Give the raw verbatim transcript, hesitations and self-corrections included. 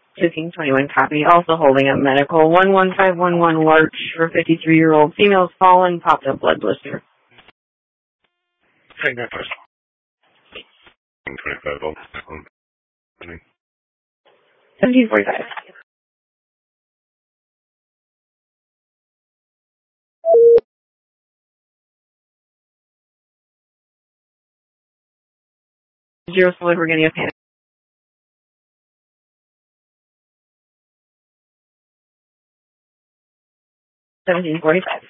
two King twenty-one copy. Also holding up medical. one one five one one Larch for fifty-three-year-old female's fallen, popped up blood blister. Take that first. twenty-five volts. seventeen forty-five. Zero Solar Virginia Panic. seventeen forty-five.